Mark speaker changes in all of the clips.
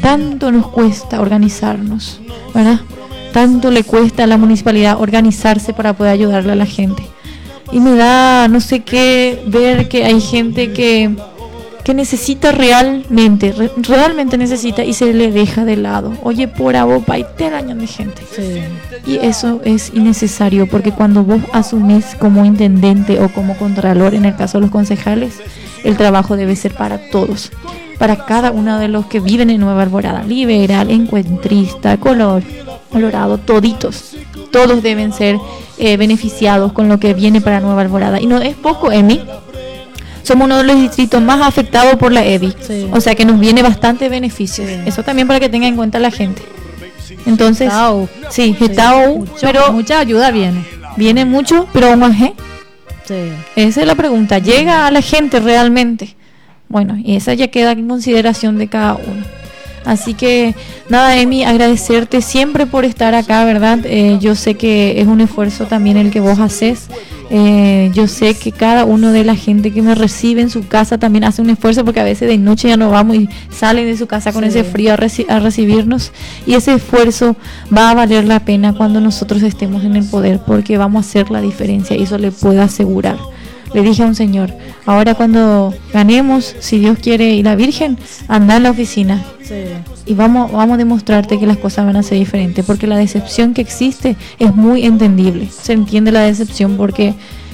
Speaker 1: tanto nos cuesta organizarnos, ¿verdad? Tanto le cuesta a la municipalidad organizarse para poder ayudarle a la gente. Y me da no sé qué ver que hay gente que necesita realmente necesita y se le deja de lado. Oye, por abopa hay teraños de gente.
Speaker 2: Sí.
Speaker 1: Y eso es innecesario, porque cuando vos asumís como intendente o como contralor, en el caso de los concejales, el trabajo debe ser para todos, para cada uno de los que viven en Nueva Alborada, liberal, encuentrista, colorado, todos deben ser beneficiados con lo que viene para Nueva Alborada. Y no es poco, Emi. Somos uno de los distritos más afectados por la EBI.
Speaker 2: Sí.
Speaker 1: O sea que nos viene bastante beneficio. Sí. Eso también para que tenga en cuenta la gente. Entonces, sí,
Speaker 2: pero mucha ayuda
Speaker 1: viene mucho, pero aún más,
Speaker 2: sí.
Speaker 1: Esa es la pregunta. ¿Llega a la gente realmente? Bueno, y esa ya queda en consideración de cada uno. Así que nada, Emi, agradecerte siempre por estar acá, ¿verdad? Yo sé que es un esfuerzo también el que vos haces. Yo sé que cada uno de la gente que me recibe en su casa también hace un esfuerzo, porque a veces de noche ya no vamos y salen de su casa con ese frío a recibirnos, y ese esfuerzo va a valer la pena cuando nosotros estemos en el poder, porque vamos a hacer la diferencia, y eso le puedo asegurar. Le dije a un señor, ahora cuando ganemos, si Dios quiere y la Virgen, anda en la oficina, y vamos a demostrarte que las cosas van a ser diferentes, porque la decepción que existe es muy entendible. Se entiende la decepción porque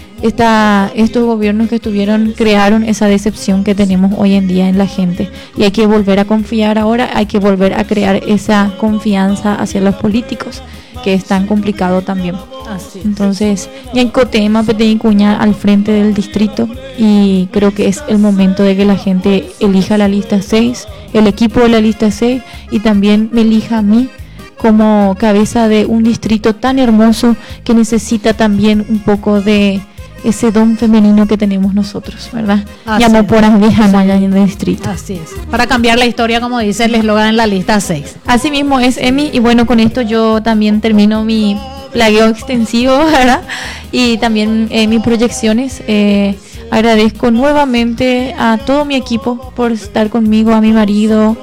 Speaker 1: estos gobiernos que estuvieron crearon esa decepción que tenemos hoy en día en la gente, y hay que volver a confiar ahora, hay que volver a crear esa confianza hacia los políticos, que es tan complicado también.
Speaker 2: Así es.
Speaker 1: Entonces, ya en Cotema, Petén Cuña al frente del distrito, y creo que es el momento de que la gente elija la lista 6, el equipo de la lista 6, y también me elija a mí como cabeza de un distrito tan hermoso que necesita también un poco de ese don femenino que tenemos nosotros, ¿verdad? Llamo por las viejas allá en el distrito.
Speaker 2: Así es. Para cambiar la historia, como dice el eslogan en la lista 6.
Speaker 1: Así mismo es, Emi, y bueno, con esto yo también termino mi plagueo extensivo, ¿verdad? Y también mis proyecciones. Agradezco nuevamente a todo mi equipo por estar conmigo, a mi marido,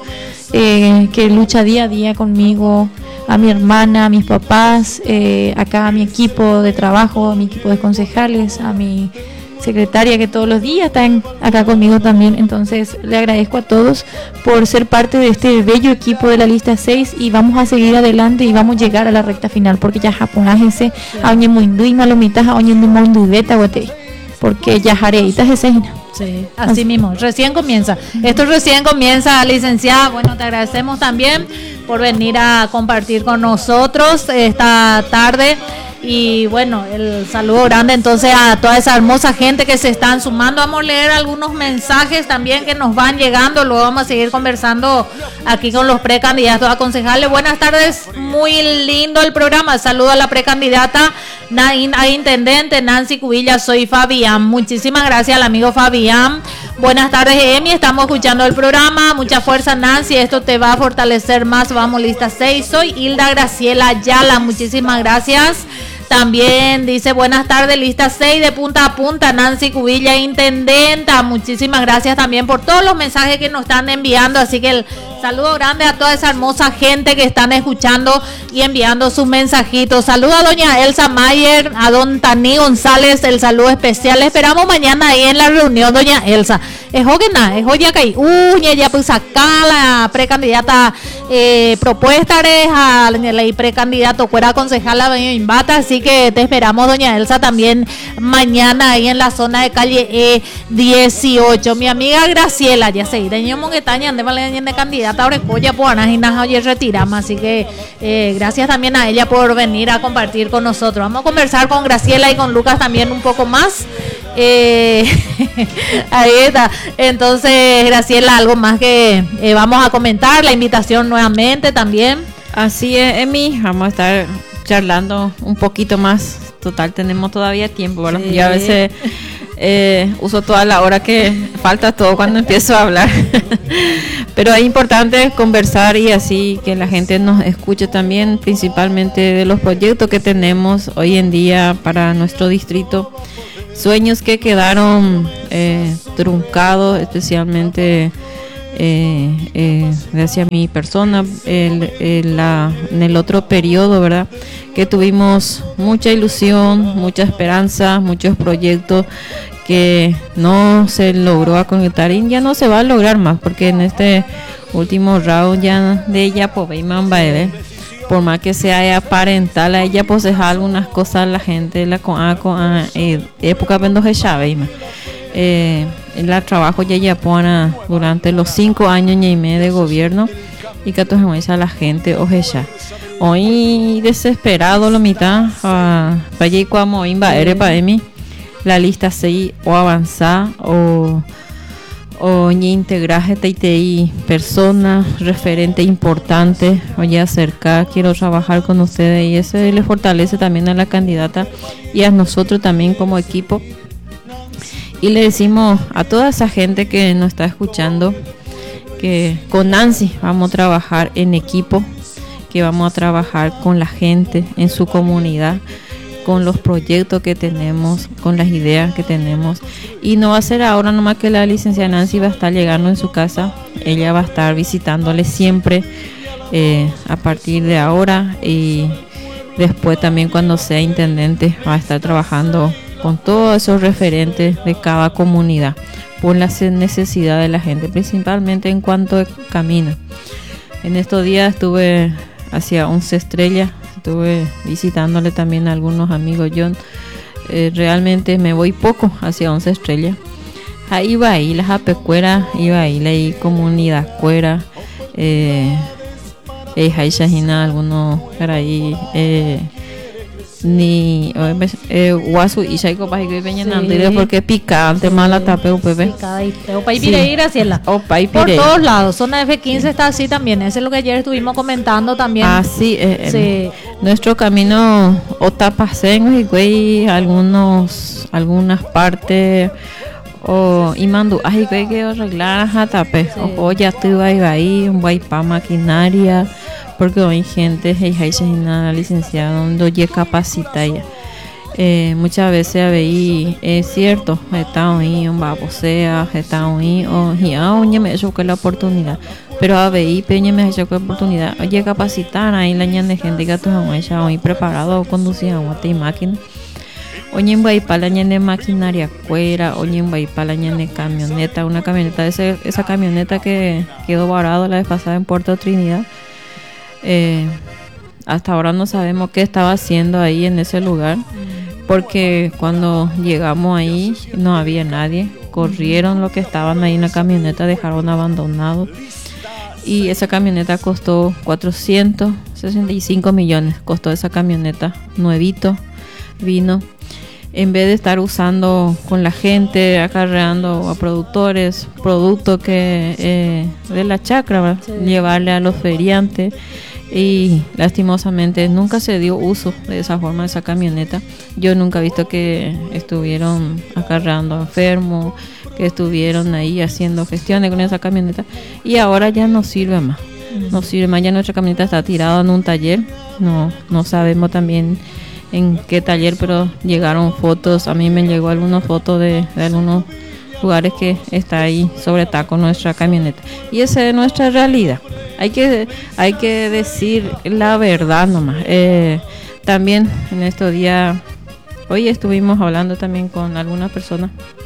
Speaker 1: que lucha día a día conmigo, a mi hermana, a mis papás, acá a mi equipo de trabajo, a mi equipo de concejales, a mi secretaria que todos los días están acá conmigo también. Entonces le agradezco a todos por ser parte de este bello equipo de la lista 6, y vamos a seguir adelante y vamos a llegar a la recta final, porque ya japonájese a oñe muy induima lo mitas a oñe mundo y beta guate, porque ya jareitas ese.
Speaker 2: Sí, así mismo, recién comienza. Esto recién comienza, licenciada. Bueno, te agradecemos también por venir a compartir con nosotros esta tarde. Y bueno, el saludo grande entonces a toda esa hermosa gente que se están sumando. Vamos a leer algunos mensajes también que nos van llegando. Luego vamos a seguir conversando aquí con los precandidatos a concejales. Buenas tardes, muy lindo el programa. Saludo a la precandidata a intendente Nancy Cubilla. Soy Fabián. Muchísimas gracias al amigo Fabián. Buenas tardes, Emi. Estamos escuchando el programa. Mucha fuerza, Nancy. Esto te va a fortalecer más. Vamos, lista 6. Soy Hilda Graciela Ayala. Muchísimas gracias. También dice, buenas tardes, lista 6 de punta a punta, Nancy Cubilla, intendenta. Muchísimas gracias también por todos los mensajes que nos están enviando. Así que el saludo grande a toda esa hermosa gente que están escuchando y enviando sus mensajitos. Saludo a doña Elsa Mayer, a don Tani González, el saludo especial. Esperamos mañana ahí en la reunión, doña Elsa. Es ya que ya pues acá la precandidata propuesta a la precandidato fuera concejala doña Imbata. Así que te esperamos, doña Elsa, también mañana ahí en la zona de calle 18. Mi amiga Graciela, ya se irá en Monguetaña, de candidata ahora ya por y retiramos. Así que gracias también a ella por venir a compartir con nosotros. Vamos a conversar con Graciela y con Lucas también un poco más. Ahí está. Entonces, Graciela, algo más que vamos a comentar, la invitación nuevamente también.
Speaker 3: Así es, Emi, vamos a estar charlando un poquito más. Total, tenemos todavía tiempo, ¿verdad? Sí. Yo a veces uso toda la hora que falta todo cuando empiezo a hablar. Pero es importante conversar y así que la gente nos escuche también, principalmente de los proyectos que tenemos hoy en día para nuestro distrito. Sueños que quedaron truncados, especialmente hacia mi persona, en el otro periodo, ¿verdad? Que tuvimos mucha ilusión, mucha esperanza, muchos proyectos que no se logró concretar y ya no se va a lograr más, porque en este último round ya de ella por más que sea parental, a ella posee algunas cosas la gente la época pendoje chave el trabajo ya pone durante los 5 años y medio de gobierno y que a la gente ojecha hoy desesperado lo mitad para allí como invadir para mí la lista 6 o avanzar o integrar TTI personas referentes importantes oye acercar, quiero trabajar con ustedes y eso le fortalece también a la candidata y a nosotros también como equipo. Y le decimos a toda esa gente que nos está escuchando que con Nancy vamos a trabajar en equipo, que vamos a trabajar con la gente en su comunidad, con los proyectos que tenemos, con las ideas que tenemos. Y no va a ser ahora nomás que la licenciada Nancy va a estar llegando en su casa, ella va a estar visitándole siempre a partir de ahora y después también cuando sea intendente va a estar trabajando con todos esos referentes de cada comunidad por las necesidades de la gente, principalmente en cuanto a camino. En estos días estuve hacia 11 Estrellas, estuve visitándole también a algunos amigos. Yo realmente me voy poco hacia 11 Estrellas. Ahí va ahí las apecueras, iba ahí la comunidad cuera, algunos por ahí ni guasu y shaico para que peñanando porque picante mala tape pepe
Speaker 2: picada y opa y pire ir hacia la por todos lados. Zona F15 está así también, eso es lo que ayer estuvimos comentando también.
Speaker 3: Sí. Nuestro camino Otapasen y güey algunas partes o imando ay güey que arreglar a tape o ya tú ahí un guaypa maquinaria porque hay gente licenciada donde ya capacita ya muchas veces veí es cierto está ahí un babosea está ahí o ya me hecho que la oportunidad pero a veí peña me hecho que la oportunidad oye capacitar ahí la ñan de gente que tú ya hoy preparado conducir a una máquina oye en la ñan de maquinaria cuera oye en la ñan de camioneta una camioneta esa camioneta que quedó varado la vez pasada en Puerto Trinidad. Hasta ahora no sabemos qué estaba haciendo ahí en ese lugar porque cuando llegamos ahí no había nadie, corrieron los que estaban ahí en la camioneta, dejaron abandonado y esa camioneta costó 465 millones, costó esa camioneta nuevito, vino en vez de estar usando con la gente, acarreando a productores productos que de la chacra, ¿verdad? Sí. Llevarle a los feriantes y lastimosamente nunca se dio uso de esa forma de esa camioneta. Yo nunca he visto que estuvieron acarreando enfermos, que estuvieron ahí haciendo gestiones con esa camioneta y ahora ya no sirve más. No sirve más, ya nuestra camioneta está tirada en un taller, no sabemos también en qué taller, pero llegaron fotos, a mí me llegó algunas fotos de algunos lugares que está ahí sobre taco nuestra camioneta y esa es nuestra realidad. Hay que decir la verdad nomás. También en estos días, hoy estuvimos hablando también con algunas personas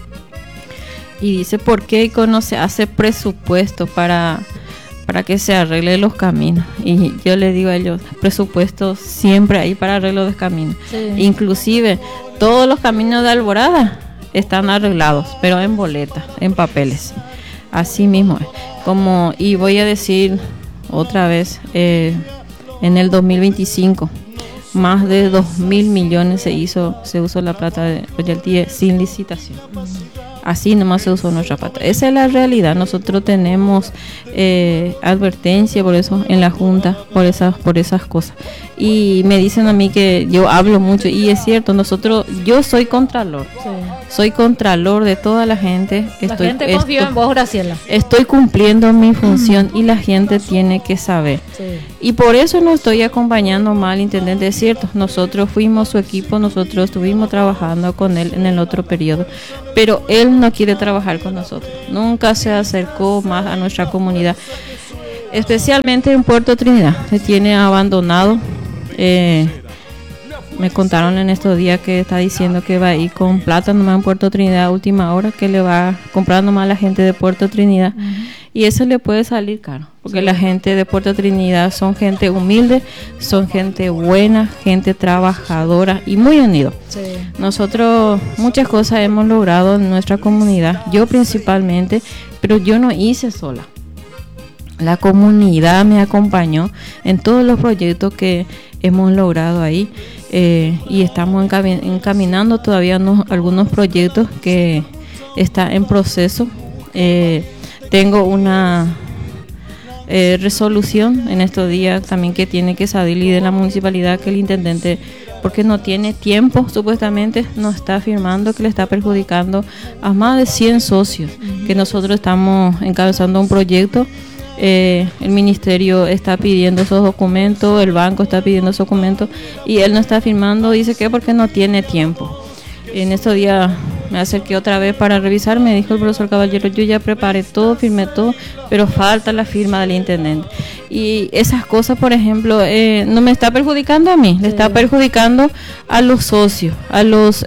Speaker 3: y dice por qué no se hace presupuesto para que se arregle los caminos y yo le digo a ellos presupuestos siempre hay para arreglo de caminos. Sí. Inclusive todos los caminos de Alborada están arreglados pero en boletas, en papeles, así mismo es. Como y voy a decir otra vez en el 2025 más de 2.000 millones se usó la plata de royalty sin licitación. Así nomás se usó nuestra plata. Esa es la realidad. Nosotros tenemos advertencia por eso en la junta, por esas cosas. Y me dicen a mí que yo hablo mucho y es cierto. Yo soy contralor. Sí. Soy contralor de toda la gente.
Speaker 2: La gente confía en vos, Graciela.
Speaker 3: Estoy cumpliendo mi función y la gente tiene que saber. Sí. Y por eso no estoy acompañando mal, intendente. Es cierto, nosotros fuimos su equipo, nosotros estuvimos trabajando con él en el otro periodo, pero él él no quiere trabajar con nosotros. Nunca se acercó más a nuestra comunidad, especialmente en Puerto Trinidad. Se tiene abandonado. Me contaron en estos días que está diciendo que va a ir con plata nomás en Puerto Trinidad a última hora, que le va a comprar nomás a la gente de Puerto Trinidad. Y eso le puede salir caro, porque la gente de Puerto Trinidad son gente humilde, son gente buena, gente trabajadora y muy unido. Sí. Nosotros muchas cosas hemos logrado en nuestra comunidad, yo principalmente, pero yo no hice sola. La comunidad me acompañó en todos los proyectos que hemos logrado ahí, y estamos encaminando todavía algunos proyectos que están en proceso. Tengo una resolución en estos días también que tiene que salir de la municipalidad, que el intendente, porque no tiene tiempo, supuestamente nos está afirmando que le está perjudicando a más de 100 socios, que nosotros estamos encabezando un proyecto. El ministerio está pidiendo esos documentos, el banco está pidiendo esos documentos y él no está firmando, dice que porque no tiene tiempo. En estos días me acerqué otra vez para revisar, me dijo el profesor Caballero, yo ya preparé todo, firmé todo, pero falta la firma del intendente. Y esas cosas, por ejemplo, no me está perjudicando a mí, le está perjudicando a los socios, a los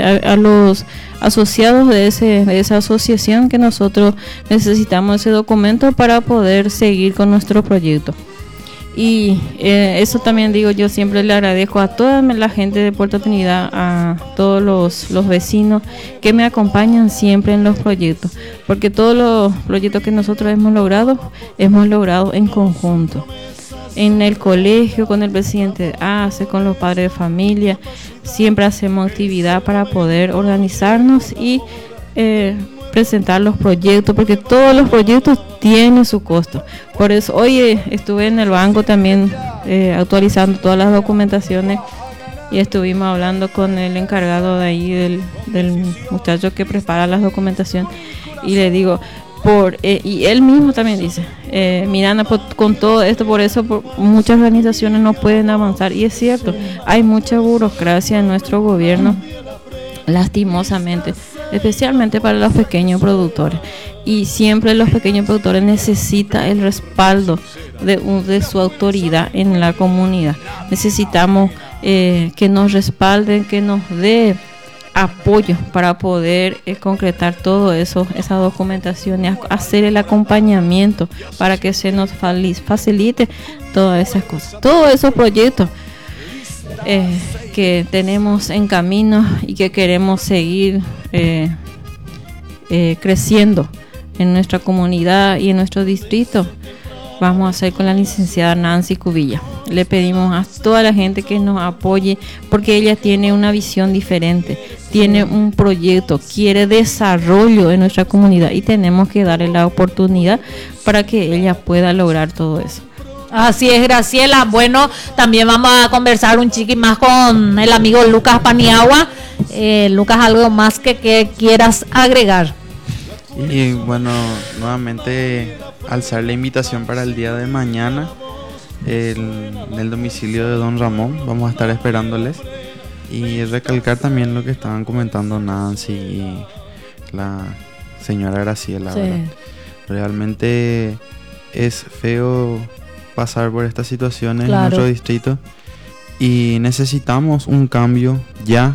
Speaker 3: asociados de esa asociación, que nosotros necesitamos ese documento para poder seguir con nuestro proyecto. Y eso también digo, yo siempre le agradezco a toda la gente de Puerto Trinidad, a todos los vecinos que me acompañan siempre en los proyectos, porque todos los proyectos que nosotros hemos logrado en conjunto. En el colegio, con el presidente de ACE, con los padres de familia, siempre hacemos actividad para poder organizarnos y presentar los proyectos, porque todos los proyectos tienen su costo. Por eso hoy estuve en el banco también actualizando todas las documentaciones y estuvimos hablando con el encargado de ahí, del muchacho que prepara las documentaciones, y le digo, y él mismo también dice, Miranda, con todo esto, por eso muchas organizaciones no pueden avanzar, y es cierto, hay mucha burocracia en nuestro gobierno, lastimosamente, especialmente para los pequeños productores, y siempre los pequeños productores necesitan el respaldo de su autoridad en la comunidad. Necesitamos que nos respalden, que nos dé apoyo para poder concretar todo eso, esa documentación, y hacer el acompañamiento para que se nos facilite todas esas cosas, todos esos proyectos que tenemos en camino y que queremos seguir creciendo en nuestra comunidad y en nuestro distrito. Vamos a hacer con la licenciada Nancy Cubilla. Le pedimos a toda la gente que nos apoye, porque ella tiene una visión diferente, tiene un proyecto, quiere desarrollo en nuestra comunidad, y tenemos que darle la oportunidad para que ella pueda lograr todo eso.
Speaker 2: Así es, Graciela. Bueno, también vamos a conversar un chiqui más con el amigo Lucas Paniagua. Lucas, ¿algo más que quieras agregar?
Speaker 4: Y bueno, nuevamente alzar la invitación para el día de mañana en el domicilio de Don Ramón. Vamos a estar esperándoles, y recalcar también lo que estaban comentando Nancy y la señora Graciela, sí. ¿Verdad? Realmente es feo pasar por estas situaciones, claro, en nuestro distrito, y necesitamos un cambio ya,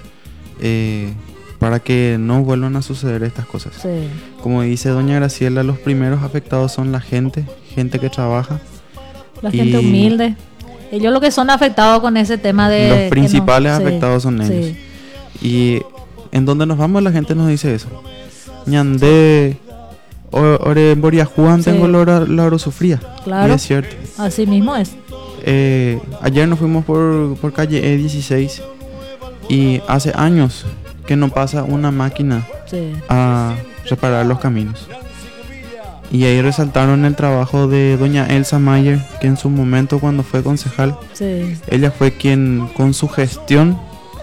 Speaker 4: para que no vuelvan a suceder estas cosas. Sí. Como dice doña Graciela, los primeros afectados son la gente que trabaja,
Speaker 2: la gente humilde. Ellos lo que son afectados con ese tema de...
Speaker 4: Los principales afectados son ellos. Sí. Y en donde nos vamos, la gente nos dice eso. Ñandé, ore en Boriajuan, tengo la hora sufría.
Speaker 2: Claro.
Speaker 4: Y es cierto.
Speaker 2: Así mismo es.
Speaker 4: Ayer nos fuimos por calle E16, y hace años que no pasa una máquina a reparar los caminos. Y ahí resaltaron el trabajo de doña Elsa Mayer, que en su momento, cuando fue concejal, ella fue quien con su gestión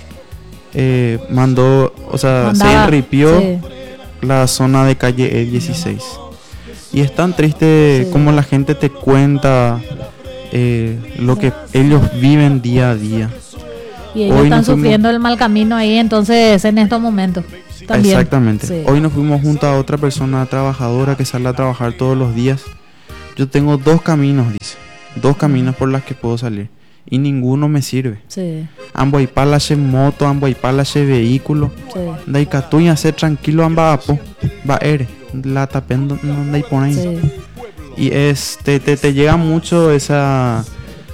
Speaker 4: mandó, se enripió la zona de calle E16. Y es tan triste como la gente te cuenta lo que ellos viven día a día.
Speaker 2: Y ellos están sufriendo el mal camino ahí, entonces, en estos momentos. también.
Speaker 4: Exactamente.
Speaker 2: Sí.
Speaker 4: Hoy nos fuimos junto a otra persona trabajadora que sale a trabajar todos los días. Yo tengo 2 caminos, dice. 2 caminos por las que puedo salir. Y ninguno me sirve.
Speaker 2: Sí,
Speaker 4: Amboipalache moto, amboipalache vehículo.
Speaker 2: sí.
Speaker 4: Daikatuña ser tranquilo ambapo. Va ere. La tapendo no dai por ahí.
Speaker 2: Sí.
Speaker 4: Y te llega mucho esa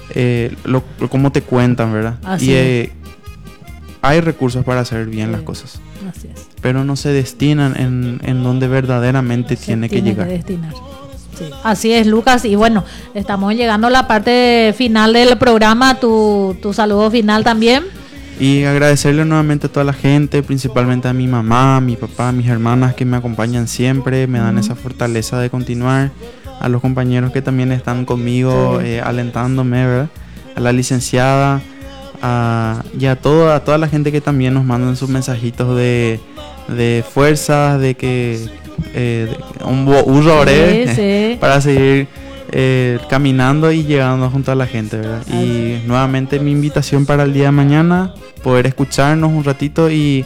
Speaker 4: como te cuentan, ¿verdad?
Speaker 2: Así
Speaker 4: Y hay recursos para hacer bien las cosas,
Speaker 2: Así es.
Speaker 4: pero no se destinan en donde verdaderamente tiene que llegar.
Speaker 2: destinar. Sí. Así es, Lucas. Y bueno, estamos llegando a la parte final del programa. Tu saludo final también.
Speaker 4: Y agradecerle nuevamente a toda la gente, principalmente a mi mamá, a mi papá, a mis hermanas que me acompañan siempre, me dan esa fortaleza de continuar, a los compañeros que también están conmigo, alentándome, ¿verdad? A la licenciada, y a toda la gente que también nos mandan sus mensajitos de fuerzas, de que un burro para seguir caminando y llegando junto a la gente, ¿verdad? Y nuevamente mi invitación para el día de mañana, poder escucharnos un ratito y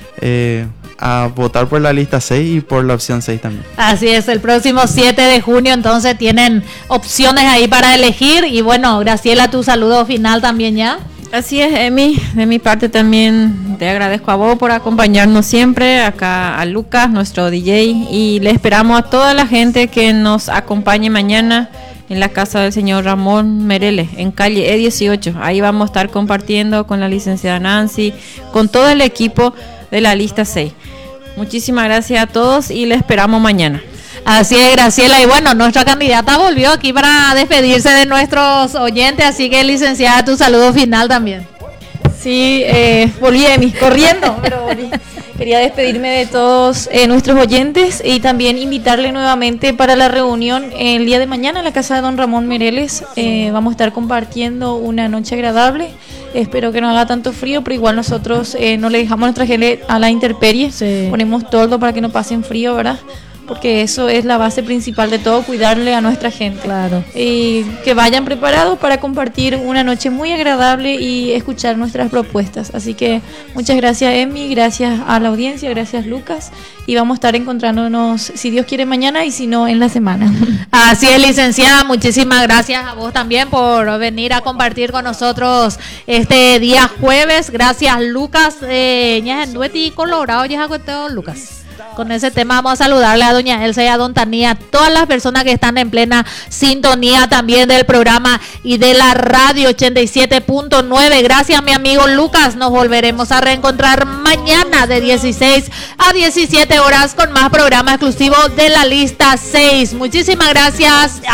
Speaker 4: a votar por la lista 6 y por la opción 6 también.
Speaker 2: Así es, el próximo 7 de junio entonces tienen opciones ahí para elegir. Y bueno, Graciela, tu saludo final también ya.
Speaker 3: Así es, Emi, de mi parte también te agradezco a vos por acompañarnos siempre, acá a Lucas, nuestro DJ, y le esperamos a toda la gente que nos acompañe mañana en la casa del señor Ramón Mereles, en calle E18. Ahí vamos a estar compartiendo con la licenciada Nancy, con todo el equipo de la lista 6. Muchísimas gracias a todos y le esperamos mañana.
Speaker 2: Así es, Graciela. Y bueno, nuestra candidata volvió aquí para despedirse de nuestros oyentes, así que, licenciada, tu saludo final también.
Speaker 1: Sí, volví de mí, corriendo, pero volví. Quería despedirme de todos nuestros oyentes y también invitarle nuevamente para la reunión el día de mañana en la casa de don Ramón Mereles. Vamos a estar compartiendo una noche agradable. Espero que no haga tanto frío, pero igual nosotros no le dejamos nuestra gente a la intemperie.
Speaker 2: Sí.
Speaker 1: Ponemos toldo para que no pasen frío, ¿verdad? Porque eso es la base principal de todo, cuidarle a nuestra gente.
Speaker 2: Claro.
Speaker 1: Y que vayan preparados para compartir una noche muy agradable y escuchar nuestras propuestas. Así que muchas gracias, Emi, gracias a la audiencia, gracias, Lucas. Y vamos a estar encontrándonos, si Dios quiere, mañana y si no, en la semana.
Speaker 2: Así es, licenciada, muchísimas gracias a vos también por venir a compartir con nosotros este día jueves. Gracias, Lucas. Dueti Colorado, ya Lucas. Con ese tema vamos a saludarle a doña Elsa y a don Tanía, todas las personas que están en plena sintonía también del programa y de la radio 87.9. Gracias, mi amigo Lucas. Nos volveremos a reencontrar mañana de 16 a 17 horas con más programa exclusivo de la lista 6. Muchísimas gracias.